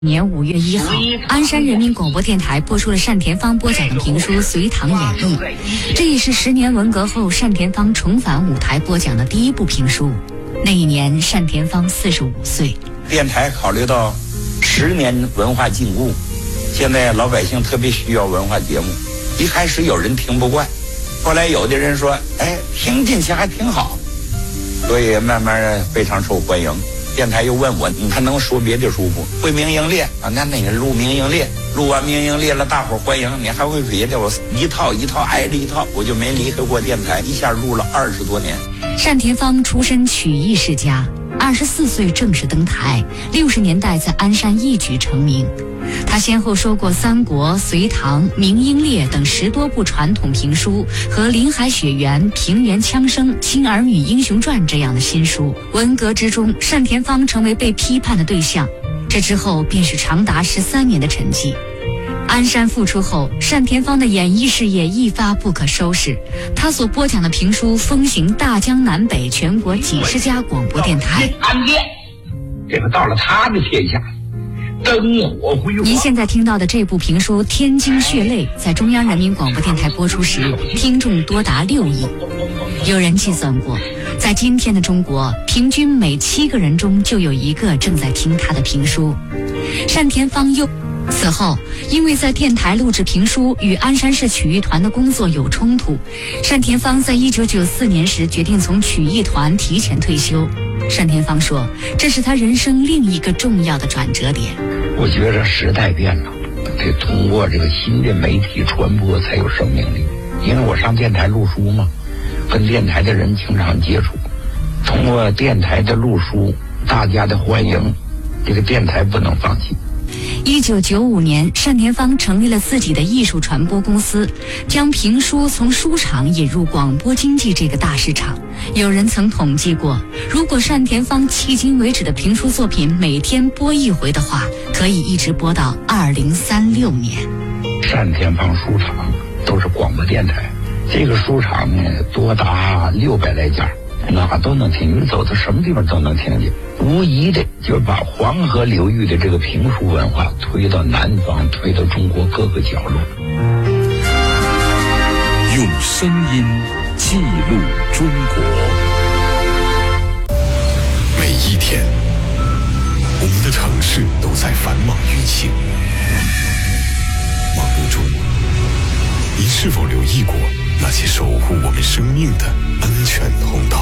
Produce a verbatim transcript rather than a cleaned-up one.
年五月一号，鞍山人民广播电台播出了单田芳播讲的评书《隋唐演义》，这也是十年文革后单田芳重返舞台播讲的第一部评书。那一年，单田芳四十五岁。 电台考虑到十年文化禁锢，现在老百姓特别需要文化节目。一开始有人听不惯，后来有的人说：“哎，听进去还挺好。”所以慢慢非常受欢迎。电台又问我，你还能说别的书不？会明英烈啊？那那个录明英烈，录完明英烈了，大伙欢迎，你还会别的？我一套一套挨着一套，我就没离开过电台，一下录了二十多年。 单田芳出身曲艺世家，二十四岁正式登台，六十年代在鞍山一举成名。他先后收过《三国》《隋唐》《明英烈》等十多部传统评书和《林海雪原》《平原枪声》《亲儿女英雄传》这样的新书。文革之中，单田芳成为被批判的对象，这之后便是长达十三年的沉寂。鞍山复出后，单田芳的演艺事业一发不可收拾，他所播讲的评书风行大江南北，全国几十家广播电台。 暗恋，这个到了他的天下，灯火辉煌。 您现在听到的这部评书《天津血泪》在中央人民广播电台播出时，听众多达六亿。有人计算过，在今天的中国，平均每七个人中就有一个正在听他的评书。单田芳又此后，因为在电台录制评书与鞍山市曲艺团的工作有冲突，单田芳在一九九四年时决定从曲艺团提前退休。单田芳说，这是他人生另一个重要的转折点。 我觉着时代变了，得通过这个新的媒体传播才有生命力。因为我上电台录书嘛，跟电台的人经常接触，通过电台的录书，大家的欢迎，这个电台不能放弃。 一九九五年，单田芳成立了自己的艺术传播公司，将评书从书场引入广播经济这个大市场。有人曾统计过，如果单田芳迄今为止的评书作品每天播一回的话，可以一直播到二零三六年。 单田芳书场都是广播电台，这个书场呢多达六百来家，哪都能听，你走到什么地方都能听见。无疑的就是把黄河流域的这个评书文化推到南方，推到中国各个角落。 用声音记录中国。每一天，我们的城市都在繁忙运行。忙碌中，你是否留意过那些守护我们生命的安全通道？